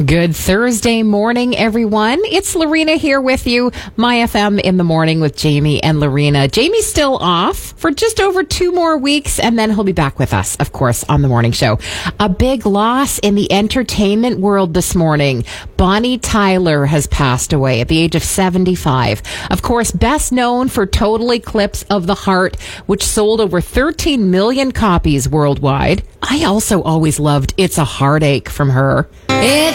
Good Thursday morning, everyone. It's Lorena here with you. My FM in the morning with Jamie and Lorena. Jamie's still off for just over 2 more weeks, and then he'll be back with us, of course, on the morning show. A big loss in the entertainment world this morning. Bonnie Tyler has passed away at the age of 75. Of course, best known for Total Eclipse of the Heart, which sold over 13 million copies worldwide. I also always loved It's a Heartache from her.